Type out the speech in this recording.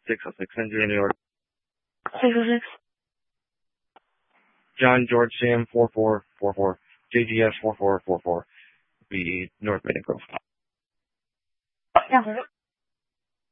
606 Century, New York. 606. John George Sam 4444. JGS 4444. Be North Maiden Grove. Yeah.